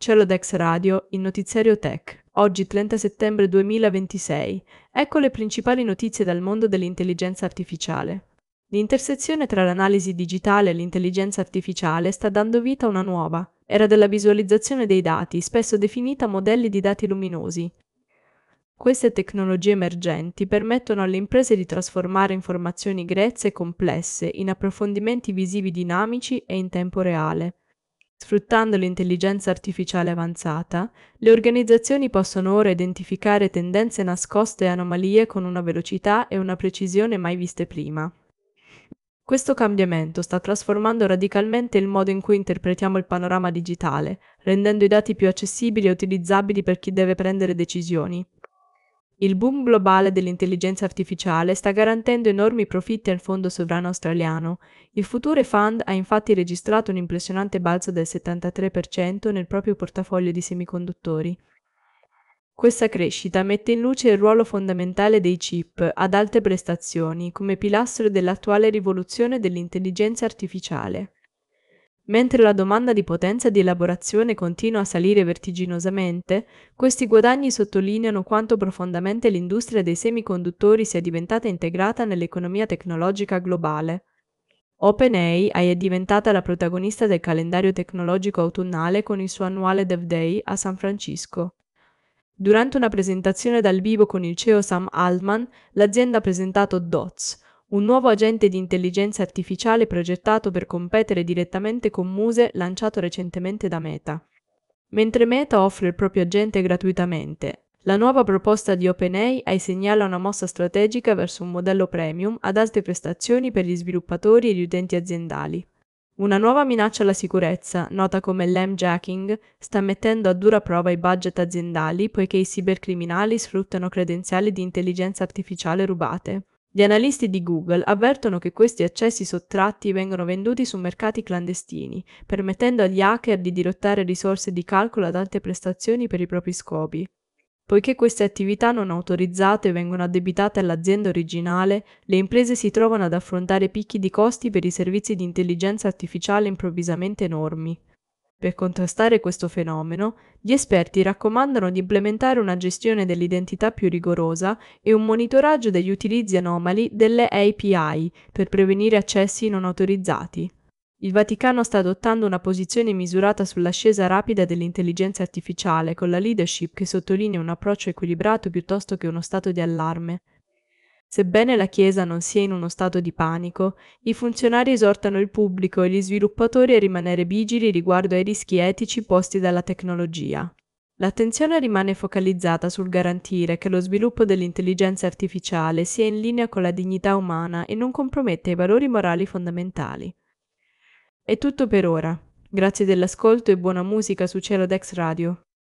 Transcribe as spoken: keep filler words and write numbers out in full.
Celodex Radio, il notiziario Tech. Oggi trenta settembre duemilaventisei. Ecco le principali notizie dal mondo dell'intelligenza artificiale. L'intersezione tra l'analisi digitale e l'intelligenza artificiale sta dando vita a una nuova era della visualizzazione dei dati, spesso definita modelli di dati luminosi. Queste tecnologie emergenti permettono alle imprese di trasformare informazioni grezze e complesse in approfondimenti visivi dinamici e in tempo reale. Sfruttando l'intelligenza artificiale avanzata, le organizzazioni possono ora identificare tendenze nascoste e anomalie con una velocità e una precisione mai viste prima. Questo cambiamento sta trasformando radicalmente il modo in cui interpretiamo il panorama digitale, rendendo i dati più accessibili e utilizzabili per chi deve prendere decisioni. Il boom globale dell'intelligenza artificiale sta garantendo enormi profitti al fondo sovrano australiano. Il Future Fund ha infatti registrato un impressionante balzo del settantatré per cento nel proprio portafoglio di semiconduttori. Questa crescita mette in luce il ruolo fondamentale dei chip ad alte prestazioni come pilastro dell'attuale rivoluzione dell'intelligenza artificiale. Mentre la domanda di potenza e di elaborazione continua a salire vertiginosamente, questi guadagni sottolineano quanto profondamente l'industria dei semiconduttori sia diventata integrata nell'economia tecnologica globale. OpenAI è diventata la protagonista del calendario tecnologico autunnale con il suo annuale Dev Day a San Francisco. Durante una presentazione dal vivo con il C E O Sam Altman, l'azienda ha presentato Dots, un nuovo agente di intelligenza artificiale progettato per competere direttamente con Muse lanciato recentemente da Meta. Mentre Meta offre il proprio agente gratuitamente, la nuova proposta di OpenAI segnala una mossa strategica verso un modello premium ad alte prestazioni per gli sviluppatori e gli utenti aziendali. Una nuova minaccia alla sicurezza, nota come l'M-jacking, sta mettendo a dura prova i budget aziendali poiché i cybercriminali sfruttano credenziali di intelligenza artificiale rubate. Gli analisti di Google avvertono che questi accessi sottratti vengono venduti su mercati clandestini, permettendo agli hacker di dirottare risorse di calcolo ad alte prestazioni per i propri scopi. Poiché queste attività non autorizzate vengono addebitate all'azienda originale, le imprese si trovano ad affrontare picchi di costi per i servizi di intelligenza artificiale improvvisamente enormi. Per contrastare questo fenomeno, gli esperti raccomandano di implementare una gestione dell'identità più rigorosa e un monitoraggio degli utilizzi anomali delle A P I per prevenire accessi non autorizzati. Il Vaticano sta adottando una posizione misurata sull'ascesa rapida dell'intelligenza artificiale, con la leadership che sottolinea un approccio equilibrato piuttosto che uno stato di allarme. Sebbene la Chiesa non sia in uno stato di panico, i funzionari esortano il pubblico e gli sviluppatori a rimanere vigili riguardo ai rischi etici posti dalla tecnologia. L'attenzione rimane focalizzata sul garantire che lo sviluppo dell'intelligenza artificiale sia in linea con la dignità umana e non comprometta i valori morali fondamentali. È tutto per ora. Grazie dell'ascolto e buona musica su Celodex Radio.